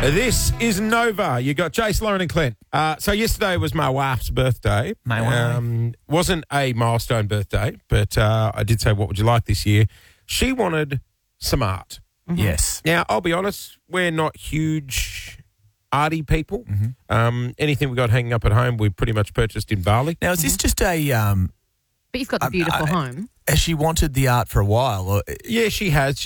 This is Nova. You got Jace, Lauren and Clint. So yesterday was my wife's birthday. My wife. Wasn't a milestone birthday, but I did say, what would you like this year? She wanted some art. Mm-hmm. Yes. Now, I'll be honest, we're not huge arty people. Mm-hmm. Anything we got hanging up at home, we pretty much purchased in Bali. Now, is this just a... But you've got the beautiful home. Has she wanted the art for a while? Or Yeah, she has.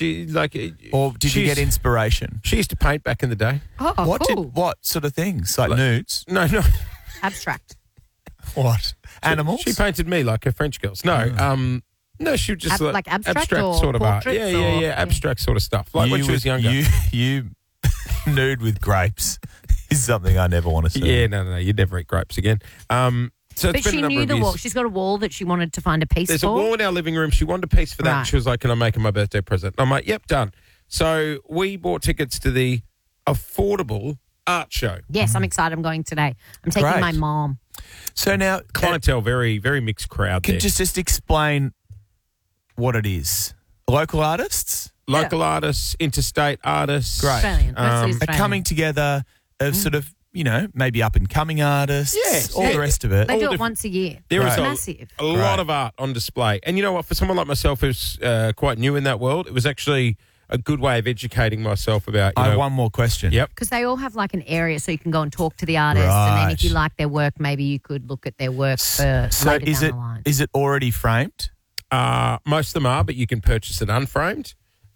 or did you get inspiration? She used to paint back in the day. Oh, cool. What sort of things? Like nudes? No. Abstract. What? Animals? She painted me like her French girls. No, no, she would just Like abstract or sort of art. portraits Yeah, abstract sort of stuff. Like when she was younger. You nude with grapes is something I never want to see. Yeah, no, you'd never eat grapes again. So it's But been she a number knew of the years. wall. She's got a wall that she wanted to find a piece There's for. a wall in our living room. She wanted a piece for that. Right. She was like, can I make her my birthday present? I'm like, yep, done. So we bought tickets to the affordable art show. Yes, I'm excited. I'm going today. I'm taking Great. my mom. So now, Clientele, very, very mixed crowd can there. just explain what it is. Local artists Local artists, interstate artists. Great. Australian. Mostly are Australian. coming together of sort of, maybe up-and-coming artists, Yes, all yeah. the rest of it. They all do it different- once a year. There is It's a- massive. A lot of art on display. And you know what? For someone like myself who's quite new in that world, it was actually a good way of educating myself about, I have one more question. Yep. Because they all have like an area so you can go and talk to the artist. And then if Right. you like their work, maybe you could look at their work for So later is down it the line. is it already framed? Most of them are, but you can purchase it unframed.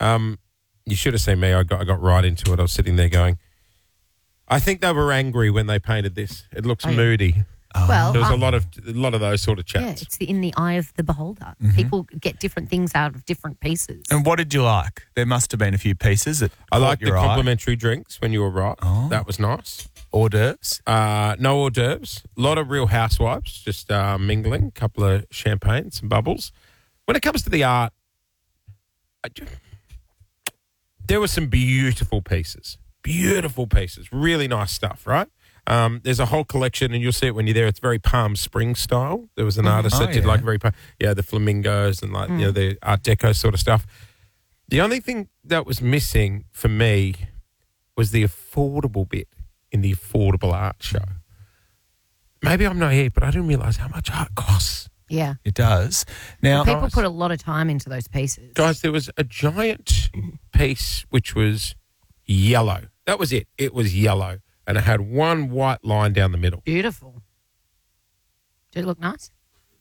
You should have seen me. I got right into it. I was sitting there going, I think they were angry when they painted this. It looks Oh, yeah. moody. Well, There was a lot of those sort of yeah, chats. it's in the eye of the beholder. Mm-hmm. People get different things out of different pieces. And what did you like? There must have been a few pieces that I caught liked the your eye. complimentary drinks when you were right. Oh. That was nice. Hors d'oeuvres. No hors d'oeuvres. A lot of real housewives, just mingling. A couple of champagne, some bubbles. When it comes to the art, there were some beautiful pieces. Beautiful pieces. Really nice stuff, right? There's a whole collection, and you'll see it when you're there. It's very Palm Springs style. There was an artist that did yeah. like the flamingos and like the Art Deco sort of stuff. The only thing that was missing for me was the affordable bit in the affordable art show. Maybe I'm naive, but I didn't realise how much art costs. Yeah. It does. Now, People put a lot of time into those pieces. Guys, there was a giant piece which was yellow. That was it. It was yellow. And it had one white line down the middle. Beautiful. Did it look nice?